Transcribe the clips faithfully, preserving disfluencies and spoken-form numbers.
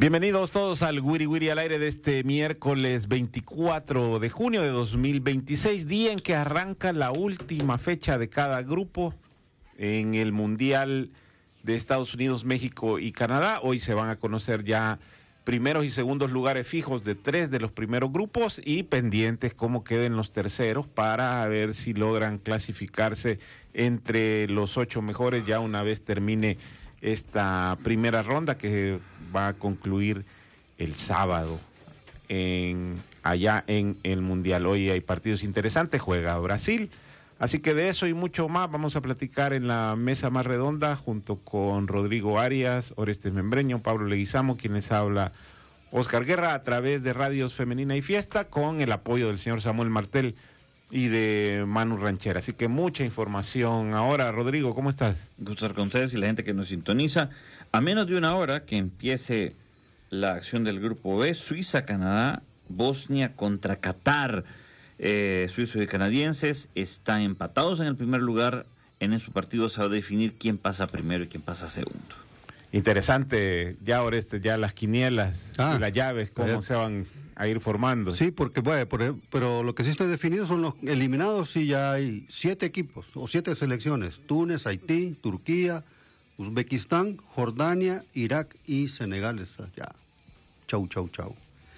Bienvenidos todos al Wiri Wiri al aire de este miércoles veinticuatro de junio de dos mil veintiséis, día en que arranca la última fecha de cada grupo en el Mundial de Estados Unidos, México y Canadá. Hoy se van a conocer ya primeros y segundos lugares fijos de tres de los primeros grupos y pendientes cómo queden los terceros para ver si logran clasificarse entre los ocho mejores ya una vez termine esta primera ronda que va a concluir el sábado en, allá en el Mundial. Hoy hay partidos interesantes, juega Brasil, así que de eso y mucho más vamos a platicar en la mesa más redonda junto con Rodrigo Arias, Orestes Membreño, Pablo Leguizamo, quien les habla Oscar Guerra a través de Radios Femenina y Fiesta con el apoyo del señor Samuel Martel y de Manu Ranchera. Así que mucha información. Ahora, Rodrigo, ¿cómo estás? Gusto estar con ustedes y la gente que nos sintoniza. A menos de una hora que empiece la acción del Grupo B, Suiza, Canadá, Bosnia contra Qatar. Eh, suizos y canadienses están empatados en el primer lugar. En su partido se va a definir quién pasa primero y quién pasa segundo. Interesante, ya ahora este, ya las quinielas ah, y las llaves, cómo eh. se van a ir formando. Sí, porque bueno, por, pero lo que sí está definido son los eliminados y ya hay siete equipos o siete selecciones: Túnez, Haití, Turquía, Uzbekistán, Jordania, Irak y Senegal. Está ya, chau, chau, chau.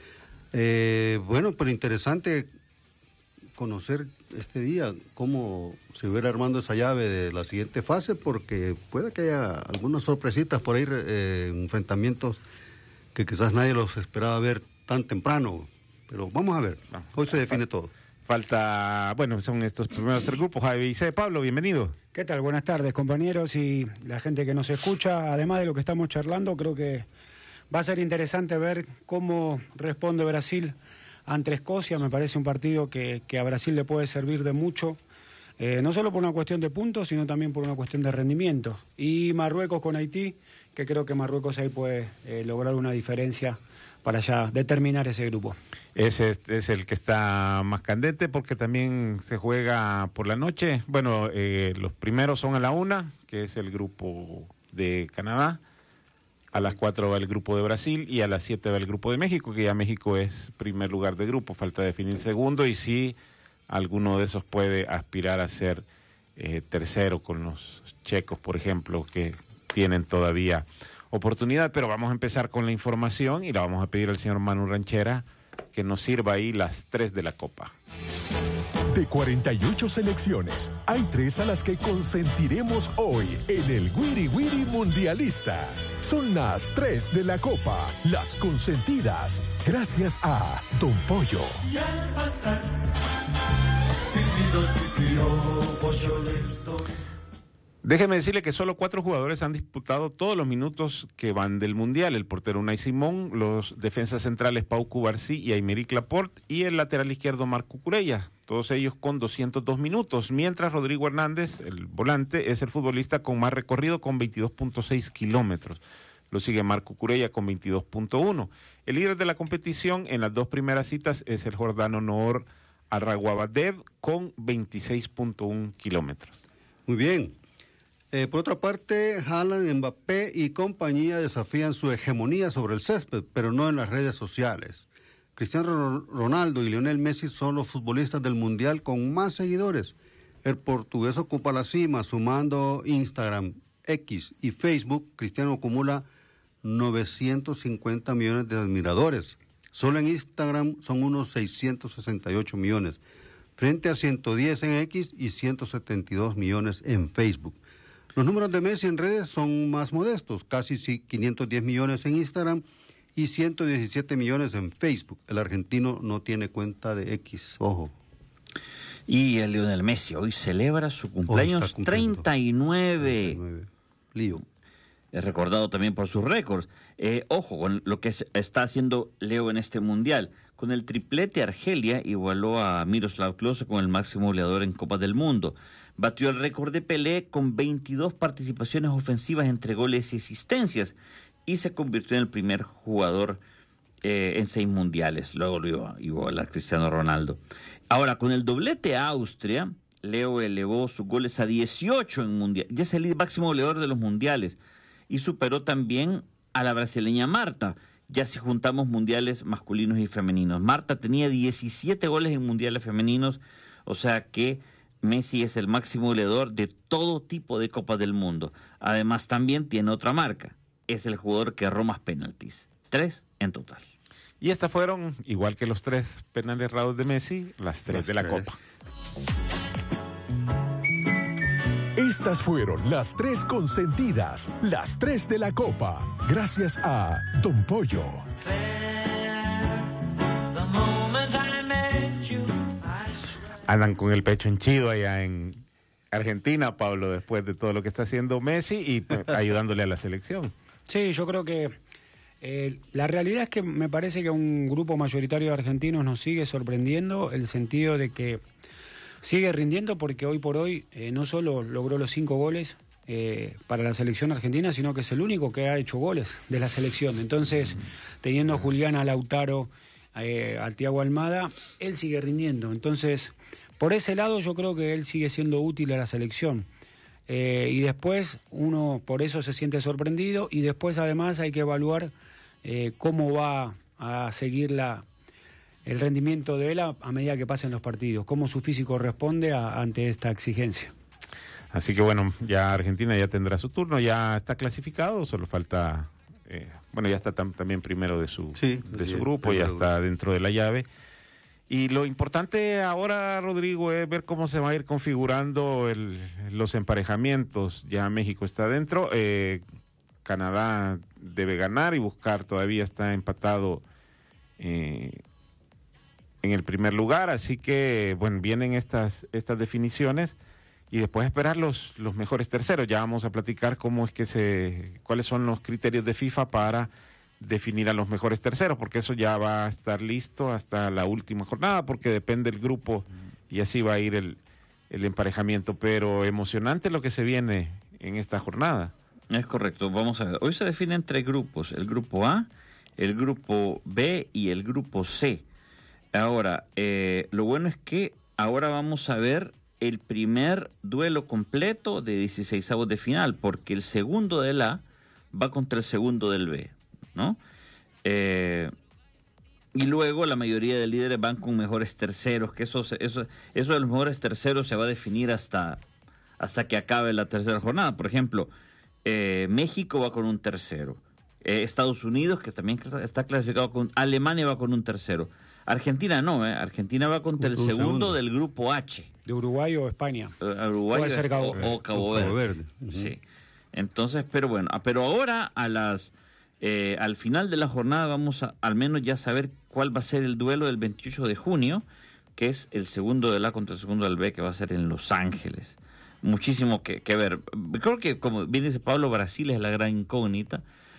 Eh, bueno, pero interesante conocer este día cómo se va armando esa llave de la siguiente fase, porque puede que haya algunas sorpresitas por ahí, eh, enfrentamientos que quizás nadie los esperaba ver tan temprano, pero vamos a ver, hoy se define todo. Falta, bueno, son estos primeros tres grupos. Javi y C. Pablo, bienvenido. ¿Qué tal? Buenas tardes, compañeros y la gente que nos escucha. Además de lo que estamos charlando, creo que va a ser interesante ver cómo responde Brasil ante Escocia. Me parece un partido que, que a Brasil le puede servir de mucho, eh, no solo por una cuestión de puntos, sino también por una cuestión de rendimiento. Y Marruecos con Haití, que creo que Marruecos ahí puede eh, lograr una diferencia para ya determinar ese grupo. Ese es el que está más candente porque también se juega por la noche. Bueno, eh, los primeros son a la una, que es el grupo de Canadá. A las cuatro va el grupo de Brasil y a las siete va el grupo de México, que ya México es primer lugar de grupo. Falta definir segundo y si alguno de esos puede aspirar a ser eh, tercero con los checos, por ejemplo, que tienen todavía oportunidad. Pero vamos a empezar con la información y la vamos a pedir al señor Manu Ranchera que nos sirva ahí las tres de la Copa. De cuarenta y ocho selecciones, hay tres a las que consentiremos hoy en el Wiri Wiri Mundialista. Son las tres de la Copa, las consentidas, gracias a Don Pollo. Y al pasar, silbidos y piropos de esto. Déjeme decirle que solo cuatro jugadores han disputado todos los minutos que van del Mundial. El portero Unai Simón, los defensas centrales Pau Cubarsí y Aymeric Laporte y el lateral izquierdo Marc Cucurella, todos ellos con doscientos dos minutos, mientras Rodrigo Hernández, el volante, es el futbolista con más recorrido con veintidós punto seis kilómetros. Lo sigue Marc Cucurella con veintidós punto uno. El líder de la competición en las dos primeras citas es el jordano Noor Alraguabadev con veintiséis punto uno kilómetros. Muy bien. Eh, por otra parte, Haaland, Mbappé y compañía desafían su hegemonía sobre el césped, pero no en las redes sociales. Cristiano Ronaldo y Lionel Messi son los futbolistas del Mundial con más seguidores. El portugués ocupa la cima, sumando Instagram, X y Facebook. Cristiano acumula novecientos cincuenta millones de admiradores. Solo en Instagram son unos seiscientos sesenta y ocho millones, frente a ciento diez en X y ciento setenta y dos millones en Facebook. Los números de Messi en redes son más modestos, casi quinientos diez millones en Instagram y ciento diecisiete millones en Facebook. El argentino no tiene cuenta de X, ojo. Y el Lionel Messi hoy celebra su cumpleaños treinta y nueve. treinta y nueve. Lío. Es recordado también por sus récords. Eh, ojo con lo que está haciendo Leo en este Mundial. Con el triplete, Argelia igualó a Miroslav Klose con el máximo goleador en Copas del Mundo. Batió el récord de Pelé con veintidós participaciones ofensivas entre goles y asistencias y se convirtió en el primer jugador eh, en seis mundiales. Luego lo iba, iba a Cristiano Ronaldo. Ahora, con el doblete a Austria, Leo elevó sus goles a dieciocho en mundial. Ya es el máximo goleador de los mundiales y superó también a la brasileña Marta. ya si juntamos mundiales masculinos y femeninos. Marta tenía diecisiete goles en mundiales femeninos, o sea que Messi es el máximo goleador de todo tipo de Copas del Mundo. Además también tiene otra marca, es el jugador que erró más penaltis, tres en total. Y estas fueron, igual que los tres penales errados de Messi, las tres Las de la tres. Copa. Estas fueron las tres consentidas, las tres de la Copa, gracias a Don Pollo. Andan con el pecho henchido allá en Argentina, Pablo, después de todo lo que está haciendo Messi y pues, ayudándole a la selección. Sí, yo creo que eh, la realidad es que me parece que un grupo mayoritario de argentinos nos sigue sorprendiendo, el sentido de que sigue rindiendo porque hoy por hoy eh, no solo logró los cinco goles eh, para la selección argentina, sino que es el único que ha hecho goles de la selección. Entonces, teniendo a Julián, a Lautaro, eh, a Thiago Almada, él sigue rindiendo. Entonces, por ese lado yo creo que él sigue siendo útil a la selección. Eh, y después uno por eso se siente sorprendido y después además hay que evaluar eh, cómo va a seguir la, el rendimiento de él a, a medida que pasen los partidos, cómo su físico responde a, ante esta exigencia. Así que bueno, ya Argentina ya tendrá su turno, ya está clasificado, solo falta, eh, bueno, ya está tam, también primero de su, Sí, de su sí, grupo, ya primero. está dentro de la llave. Y lo importante ahora, Rodrigo, es ver cómo se va a ir configurando el, los emparejamientos. Ya México está dentro, eh, Canadá debe ganar y buscar, todavía está empatado eh, en el primer lugar, así que bueno, vienen estas, estas definiciones y después esperar los, los mejores terceros. Ya vamos a platicar cómo es que se, cuáles son los criterios de FIFA para definir a los mejores terceros, porque eso ya va a estar listo hasta la última jornada, porque depende del grupo y así va a ir el, el emparejamiento. Pero emocionante lo que se viene en esta jornada. Es correcto, vamos a ver. Hoy se definen tres grupos, el grupo A, el grupo B y el grupo C. Ahora, eh, lo bueno es que ahora vamos a ver el primer duelo completo de dieciseisavos de final, porque el segundo del A va contra el segundo del B, ¿no? Eh, y luego la mayoría de líderes van con mejores terceros, que eso, eso, eso de los mejores terceros se va a definir hasta, hasta que acabe la tercera jornada. Por ejemplo, eh, México va con un tercero, eh, Estados Unidos, que también está clasificado con, Alemania va con un tercero, Argentina no, ¿eh? Argentina va contra el segundo, segundo del grupo H. ¿De Uruguay o España? Uh, Uruguay Puede ser Cabo, o, o Cabo o Verde. Cabo Verde. Uh-huh. Sí. Entonces, pero bueno, pero ahora a las eh, al final de la jornada vamos a al menos ya saber cuál va a ser el duelo del veintiocho de junio, que es el segundo del A contra el segundo del B, que va a ser en Los Ángeles. Muchísimo que, que ver. Creo que, como bien dice Pablo, Brasil es la gran incógnita,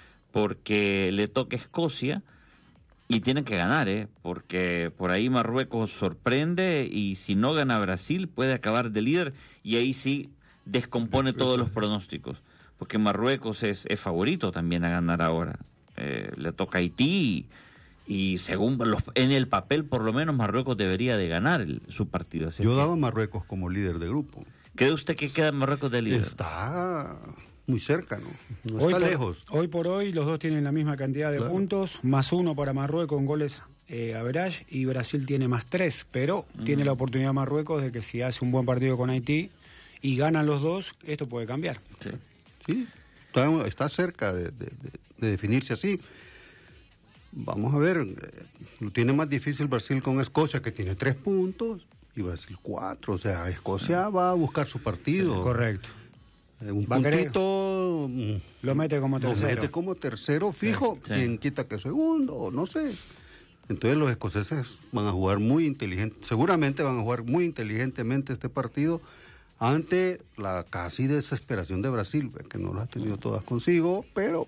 porque le toca Escocia y tienen que ganar, ¿eh? Porque por ahí Marruecos sorprende y si no gana Brasil puede acabar de líder y ahí sí descompone todos los pronósticos. Porque Marruecos es, es favorito también a ganar ahora. Eh, le toca a Haití y, y según los, en el papel por lo menos Marruecos debería de ganar el, su partido. Así Yo que, daba a Marruecos como líder de grupo. ¿cree usted que queda Marruecos de líder? Está muy cerca, ¿no? No Hoy está por, lejos. hoy por hoy los dos tienen la misma cantidad de Claro. puntos, más uno para Marruecos en goles eh, average y Brasil tiene más tres, pero mm. tiene la oportunidad Marruecos de que si hace un buen partido con Haití y ganan los dos, esto puede cambiar. Sí. Sí, está, está cerca de, de, de, de definirse así. Vamos a ver, eh, lo tiene más difícil Brasil con Escocia, que tiene tres puntos, y Brasil cuatro. O sea, Escocia va a buscar su partido. Correcto. Eh, un Va a querer- puntito mm, Lo mete como lo tercero. mete como tercero fijo, Sí. quien quita que segundo, no sé. Entonces los escoceses van a jugar muy inteligente, seguramente van a jugar muy inteligentemente este partido ante la casi desesperación de Brasil, que no las ha tenido todas consigo, pero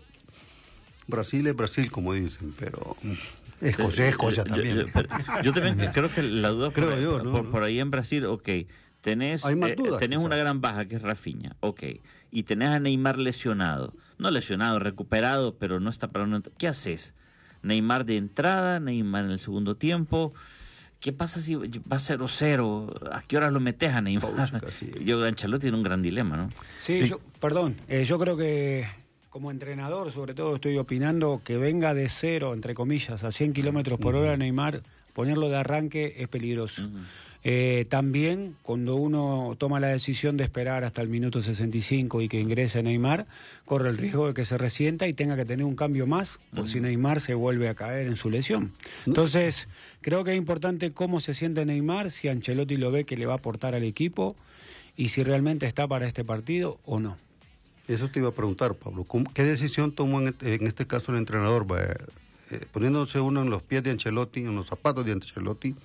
Brasil es Brasil, como dicen, pero mm, Escocia es Escocia Yo- también. Yo, pero yo también creo que la duda Creo por, yo, ¿no? por, por ahí en Brasil, ok, tenés, Hay más eh, dudas, tenés quizás. una gran baja que es Rafinha, ok, y tenés a Neymar lesionado, no lesionado, recuperado, pero no está para una... ¿Qué haces? Neymar de entrada, Neymar en el segundo tiempo. ¿Qué pasa si va cero cero? ¿A qué horas lo metes a Neymar? Pucha, sí. Yo, Ancelotti tiene un gran dilema, ¿no? Sí, yo, perdón, eh, yo creo que como entrenador, sobre todo estoy opinando que venga de cero, entre comillas, a cien kilómetros por hora Neymar, ponerlo de arranque es peligroso. Uh-huh. Eh, también cuando uno toma la decisión de esperar hasta el minuto sesenta y cinco y que ingrese Neymar, corre el riesgo de que se resienta y tenga que tener un cambio más por uh-huh. si Neymar se vuelve a caer en su lesión. Entonces, creo que es importante cómo se siente Neymar, si Ancelotti lo ve que le va a aportar al equipo y si realmente está para este partido o no. Eso te iba a preguntar, Pablo. ¿Qué decisión tomó en este caso el entrenador? Eh, poniéndose uno en los pies de Ancelotti, en los zapatos de Ancelotti,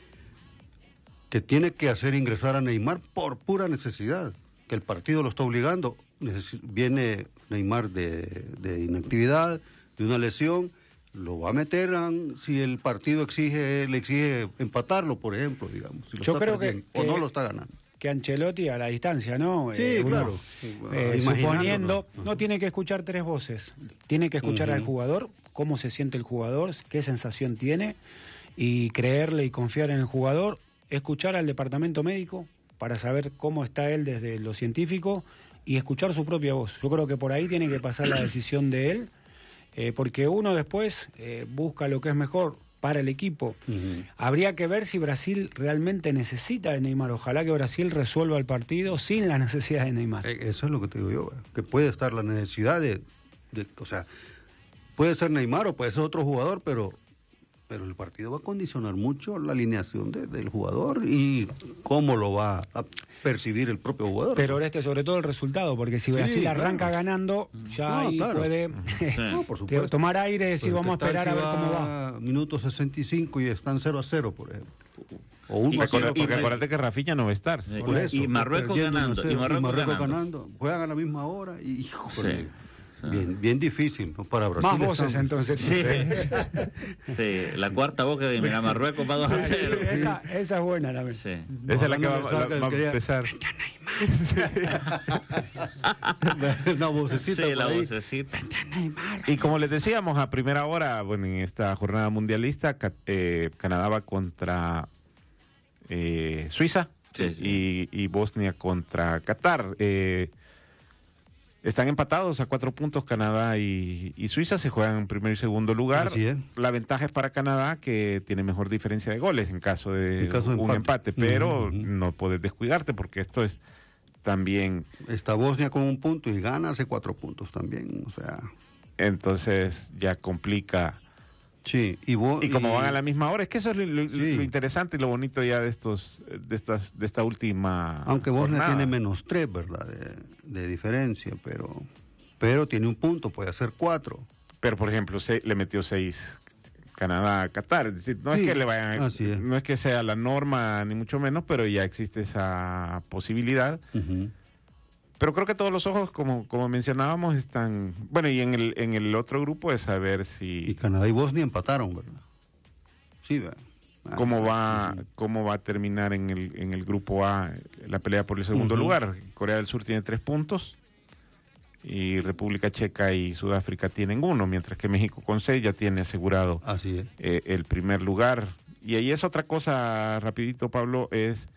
que tiene que hacer ingresar a Neymar por pura necesidad, que el partido lo está obligando. Neces- viene Neymar de, de inactividad, de una lesión, lo va a meter a, si el partido exige le exige empatarlo, por ejemplo, digamos. Si lo Yo está creo que, o que no lo está ganando. Que Ancelotti a la distancia, ¿no? Sí, eh, uno, claro. Eh, suponiendo, no. no tiene que escuchar tres voces, tiene que escuchar uh-huh. al jugador, cómo se siente el jugador, qué sensación tiene, y creerle y confiar en el jugador, escuchar al departamento médico para saber cómo está él desde lo científico y escuchar su propia voz. Yo creo que por ahí tiene que pasar la decisión de él, eh, porque uno después eh, busca lo que es mejor para el equipo. Uh-huh. Habría que ver si Brasil realmente necesita de Neymar. Ojalá que Brasil resuelva el partido sin la necesidad de Neymar. Eso es lo que te digo yo, que puede estar la necesidad de, de o sea, puede ser Neymar o puede ser otro jugador, pero pero el partido va a condicionar mucho la alineación de, del jugador y cómo lo va a percibir el propio jugador. Pero este sobre todo el resultado, porque si Brasil sí, arranca claro. ganando, ya no, ahí claro. puede no, por supuesto. tomar aire y decir, pero vamos a esperar si a ver va cómo va. Minuto sesenta y cinco y están cero a cero, por ejemplo. O uno y, a cero, porque acuérdate que Rafinha no va a estar. Sí. Por eso, y Marruecos ganando. cero, Y Marruecos, y Marruecos ganando. ganando. Juegan a la misma hora y hijo, sí. Bien, bien difícil, ¿no? Para Brasil. Más voces estamos... entonces. Sí. sí, la cuarta voz que mira Marruecos va dos a cero. Esa, esa es buena también. Sí. No, esa es la que va, la, va a empezar. Una vocecita. Sí, la vocecita. Y como les decíamos a primera hora, bueno, en esta jornada mundialista, eh, Canadá va contra eh, Suiza sí, sí. Y, y Bosnia contra Qatar. Eh, Están empatados a cuatro puntos Canadá y, y Suiza, se juegan en primer y segundo lugar. Así es. La ventaja es para Canadá, que tiene mejor diferencia de goles en caso de, en caso de un empate, empate. pero uh-huh. no puedes descuidarte porque esto es también... Está Bosnia con un punto y gana hace cuatro puntos también, o sea... Entonces ya complica... Sí, y, vos, y como y... van a la misma hora, es que eso es lo, lo, sí. lo interesante y lo bonito ya de estos de estas de esta última aunque Bosnia jornada. tiene menos tres, ¿verdad? De, de diferencia, pero pero tiene un punto, puede hacer cuatro. Pero por ejemplo, se, le metió seis Canadá a Qatar, es decir, no sí, es que le vayan, es. no es que sea la norma ni mucho menos, pero ya existe esa posibilidad. Uh-huh. Pero creo que todos los ojos, como, como mencionábamos, están... Bueno, y en el, en el otro grupo es saber si... Y Canadá y Bosnia empataron, ¿verdad? Sí, ¿verdad? Ah, ¿Cómo va, sí. cómo va a terminar en el, en el grupo A la pelea por el segundo uh-huh. lugar? Corea del Sur tiene tres puntos y República Checa y Sudáfrica tienen uno, mientras que México con seis ya tiene asegurado Así es. eh, el primer lugar. Y ahí es otra cosa, rapidito, Pablo, es...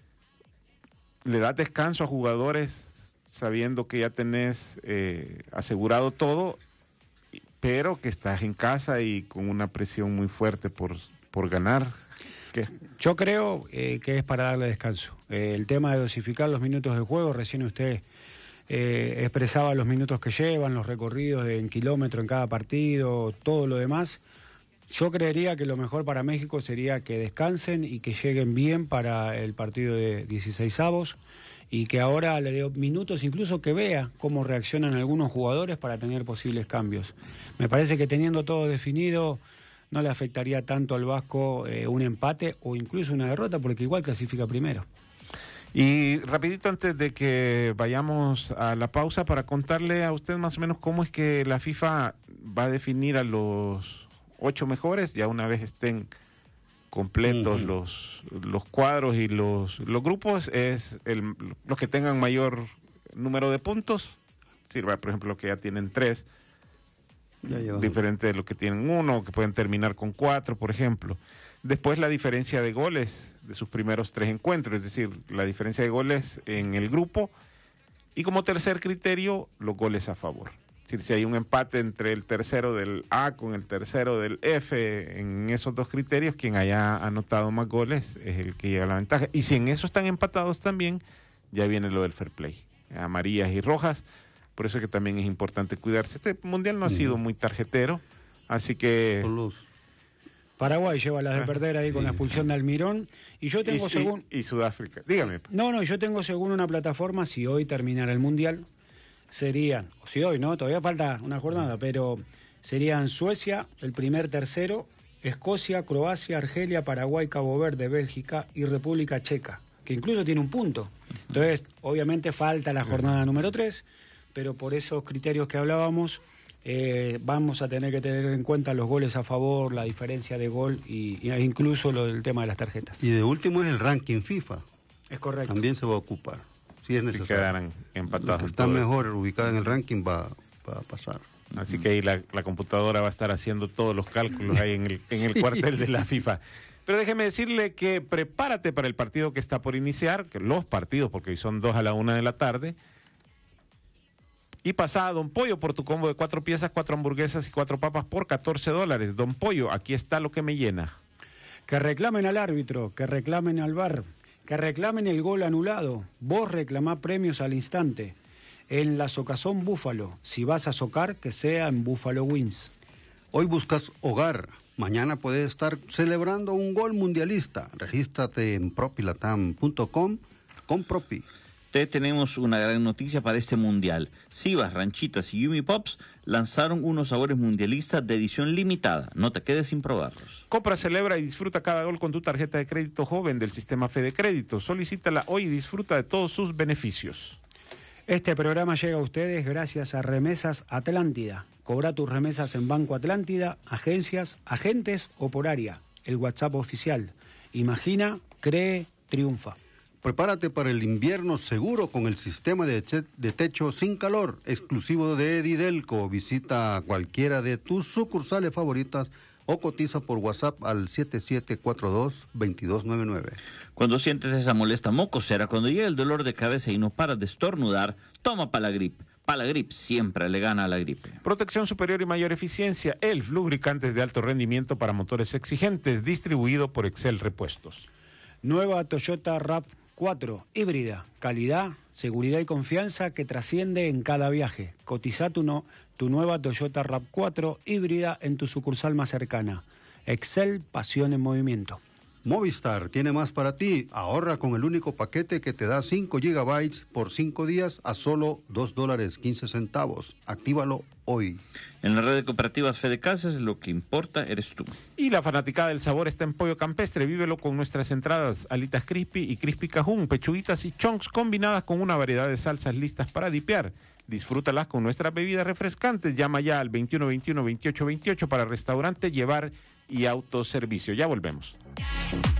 Le das descanso a jugadores... sabiendo que ya tenés eh, asegurado todo, pero que estás en casa y con una presión muy fuerte por, por ganar. ¿Qué? Yo creo eh, que es para darle descanso. Eh, el tema de dosificar los minutos de juego, recién usted eh, expresaba los minutos que llevan, los recorridos de en kilómetro en cada partido, todo lo demás. Yo creería que lo mejor para México sería que descansen y que lleguen bien para el partido de dieciseisavos. Y que ahora le dé minutos, incluso que vea cómo reaccionan algunos jugadores para tener posibles cambios. Me parece que teniendo todo definido no le afectaría tanto al Vasco eh, un empate o incluso una derrota, porque igual clasifica primero. Y rapidito antes de que vayamos a la pausa, para contarle a usted más o menos cómo es que la FIFA va a definir a los ocho mejores, ya una vez estén completos uh-huh. los los cuadros y los los grupos, es el, los que tengan mayor número de puntos, sirva por ejemplo los que ya tienen tres, ya diferente de los que tienen uno, que pueden terminar con cuatro, por ejemplo. Después la diferencia de goles de sus primeros tres encuentros, es decir, la diferencia de goles en el grupo, y como tercer criterio, los goles a favor. Es decir, si hay un empate entre el tercero del A con el tercero del F en esos dos criterios, quien haya anotado más goles es el que lleva la ventaja. Y si en eso están empatados también, ya viene lo del fair play. Amarillas y rojas. Por eso es que también es importante cuidarse. Este mundial no ha sido muy tarjetero, así que... Paraguay lleva las de perder ahí con la expulsión de Almirón. Y yo tengo y, según... Y, y Sudáfrica. Dígame. No, no, yo tengo según una plataforma, si hoy terminara el mundial, serían, o si hoy, ¿no? Todavía falta una jornada, pero serían Suecia, el primer tercero, Escocia, Croacia, Argelia, Paraguay, Cabo Verde, Bélgica y República Checa, que incluso tiene un punto. Entonces, obviamente falta la jornada número tres, pero por esos criterios que hablábamos, eh, vamos a tener que tener en cuenta los goles a favor, la diferencia de gol y, y incluso lo del tema de las tarjetas. Y de último es el ranking FIFA. Es correcto. También se va a ocupar, si es necesario. Si quedaran empatados. El que está mejor ubicado en el ranking va, va a pasar. Así que ahí la, la computadora va a estar haciendo todos los cálculos ahí en el, en el sí. cuartel de la FIFA. Pero déjeme decirle que prepárate para el partido que está por iniciar, que los partidos, porque hoy son dos a la una de la tarde. Y pasá a Don Pollo por tu combo de cuatro piezas, cuatro hamburguesas y cuatro papas por catorce dólares. Don Pollo, aquí está lo que me llena. Que reclamen al árbitro, que reclamen al V A R, que reclamen el gol anulado. Vos reclamá premios al instante. En la Socazón Búfalo, si vas a socar, que sea en Buffalo Wings. Hoy buscas hogar, mañana puedes estar celebrando un gol mundialista. Regístrate en propilatam punto com con Propi. Te tenemos una gran noticia para este mundial. Sivas, Ranchitas y Yumi Pops lanzaron unos sabores mundialistas de edición limitada. No te quedes sin probarlos. Compra, celebra y disfruta cada gol con tu tarjeta de crédito joven del sistema Fede Crédito. Solicítala hoy y disfruta de todos sus beneficios. Este programa llega a ustedes gracias a Remesas Atlántida. Cobra tus remesas en Banco Atlántida, agencias, agentes o por área. El WhatsApp oficial. Imagina, cree, triunfa. Prepárate para el invierno seguro con el sistema de, che- de techo sin calor, exclusivo de Edidelco. Visita cualquiera de tus sucursales favoritas o cotiza por WhatsApp al siete siete cuatro dos, dos dos nueve nueve. Cuando sientes esa molesta mocosera, cuando llega el dolor de cabeza y no paras de estornudar, toma Palagrip. Palagrip siempre le gana a la gripe. Protección superior y mayor eficiencia. Elf, lubricantes de alto rendimiento para motores exigentes, distribuido por Excel Repuestos. Nueva Toyota RAV cuatro, híbrida, calidad, seguridad y confianza que trasciende en cada viaje. Cotiza tu, no, tu nueva Toyota RAV cuatro híbrida en tu sucursal más cercana. Excel, pasión en movimiento. Movistar tiene más para ti. Ahorra con el único paquete que te da cinco gigabytes por cinco días a solo dos dólares quince centavos. Actívalo hoy. En la red de cooperativas Fede Casas, lo que importa eres tú. Y la fanaticada del sabor está en Pollo Campestre. Vívelo con nuestras entradas, alitas crispy y crispy cajún, pechuguitas y chunks combinadas con una variedad de salsas listas para dipear. Disfrútalas con nuestras bebidas refrescantes. Llama ya al veintiuno veintiuno veintiocho veintiocho para restaurante, llevar y autoservicio. Ya volvemos.